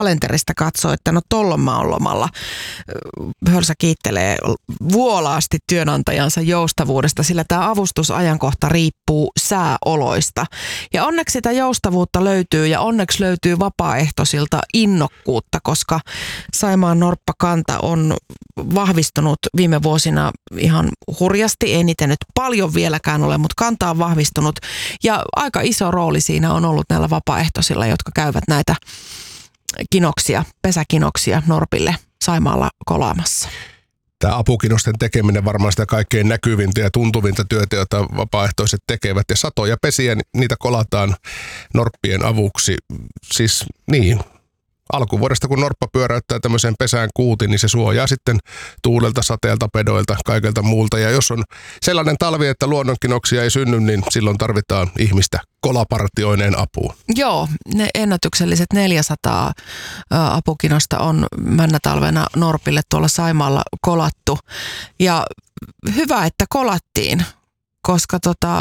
kalenterista katsoo, että no tollon mä oon lomalla. Hölsä kiittelee vuolaasti työnantajansa joustavuudesta, sillä tämä avustusajankohta riippuu sääoloista. Ja onneksi sitä joustavuutta löytyy ja onneksi löytyy vapaaehtoisilta innokkuutta, koska Saimaan norppakanta on vahvistunut viime vuosina ihan hurjasti. Ei niitä nyt paljon vieläkään ole, mutta kanta on vahvistunut ja aika iso rooli siinä on ollut näillä vapaaehtoisilla, jotka käyvät näitä pesäkinoksia norpille Saimaalla kolaamassa. Tämä apukinosten tekeminen varmaan sitä kaikkein näkyvintä ja tuntuvinta työtä, jota vapaaehtoiset tekevät. Ja satoja pesiä, niitä kolataan norppien avuksi. Siis niin, alkuvuodesta kun norppa pyöräyttää tämmöiseen pesään kuutin, niin se suojaa sitten tuulelta, sateelta, pedoilta, kaikelta muulta. Ja jos on sellainen talvi, että luonnonkinoksia ei synny, niin silloin tarvitaan ihmistä kolapartioineen apuun. Joo, ne ennätykselliset 400 apukinosta on männätalvena norpille tuolla Saimaalla kolattu. Ja hyvä, että kolattiin, koska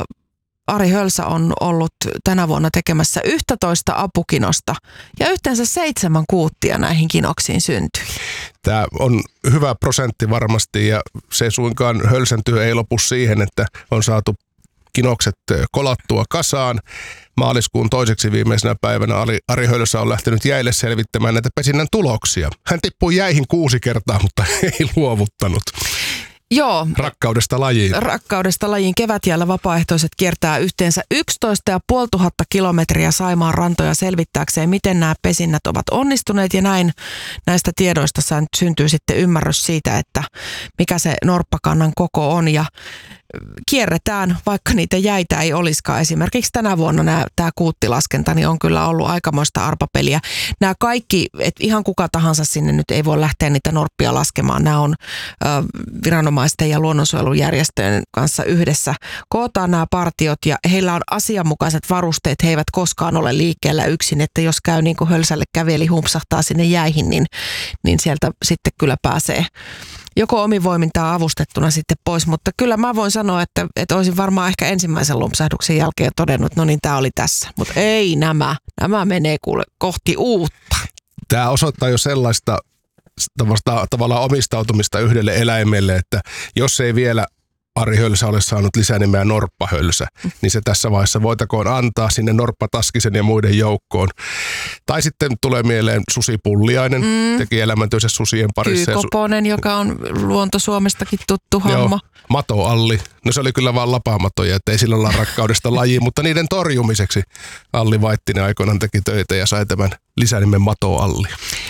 Ari Hölsä on ollut tänä vuonna tekemässä 11 apukinosta ja yhteensä 7 kuuttia näihin kinoksiin syntyi. Tämä on hyvä prosentti varmasti ja se suinkaan Hölsän työ ei lopu siihen, että on saatu kinokset kolattua kasaan. Maaliskuun toiseksi viimeisenä päivänä Ari Hölsä on lähtenyt jäille selvittämään näitä pesinnän tuloksia. Hän tippui jäihin 6 kertaa, mutta ei luovuttanut. Joo. Rakkaudesta lajiin. Rakkaudesta lajiin. Kevätjäällä vapaaehtoiset kiertää yhteensä 11 500 kilometriä Saimaan rantoja selvittääkseen, miten nämä pesinnät ovat onnistuneet. Ja näin näistä tiedoista syntyy sitten ymmärrys siitä, että mikä se norppakannan koko on. Ja kierretään, vaikka niitä jäitä ei olisikaan. Esimerkiksi tänä vuonna tämä kuuttilaskenta niin on kyllä ollut aikamoista arpapeliä. Nämä kaikki, että ihan kuka tahansa sinne nyt ei voi lähteä niitä norppia laskemaan. Nämä on viranomaisten ja luonnonsuojelujärjestöjen kanssa yhdessä. Kootaan nämä partiot ja heillä on asianmukaiset varusteet. He eivät koskaan ole liikkeellä yksin, että jos käy niin kuin Hölsälle kävi eli humpsahtaa sinne jäihin, niin sieltä sitten kyllä pääsee joko omin voimintaa avustettuna sitten pois, mutta kyllä mä voin sanoa, että olisin varmaan ehkä ensimmäisen lumpsahduksen jälkeen todennut, että no niin, tämä oli tässä. Mutta ei nämä menee kuule kohti uutta. Tämä osoittaa jo sellaista tavallaan omistautumista yhdelle eläimelle, että jos ei vielä Ari Hölsä ole saanut lisänimeä Norppahölsä, niin se tässä vaiheessa voitakoon antaa sinne Norppataskisen ja muiden joukkoon. Tai sitten tulee mieleen Susi Pulliainen, teki elämäntyönsä susien parissa. Kyykoponen, joka on Luonto-Suomestakin tuttu hahmo. Joo, Mato Alli. No se oli kyllä vaan lapamatoja, että ei sillä olla rakkaudesta lajiin, mutta niiden torjumiseksi Alli Vaittinen aikoinaan teki töitä ja sai tämän lisänimen Mato Alli.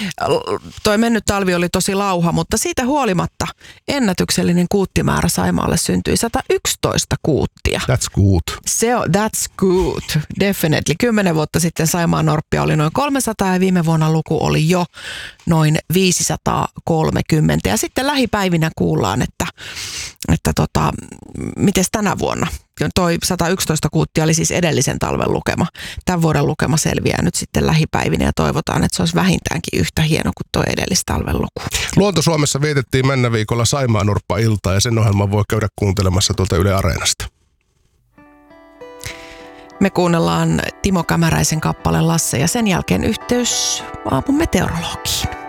Toi mennyt talvi oli tosi lauha, mutta siitä huolimatta ennätyksellinen kuuttimäärä Saimaalle syntyi 111 kuuttia. That's good. That's good, definitely. 10 vuotta sitten Saimaan norppia oli noin 300 ja viime vuonna luku oli jo noin 530. Ja sitten lähipäivinä kuullaan, että miten tänä vuonna. Toi 111 kuuttia oli siis edellisen talven lukema. Tämän vuoden lukema selviää nyt sitten lähipäivinä ja toivotaan, että se olisi vähintäänkin yhtä hieno kuin tuo edellistalven luku. Luonto-Suomessa vietettiin Männäviikolla Saimaan norppa-iltaa ja sen ohjelman voi käydä kuuntelemassa tuolta Yle Areenasta. Me kuunnellaan Timo Kämäräisen kappale Lasse ja sen jälkeen yhteys aamun meteorologiin.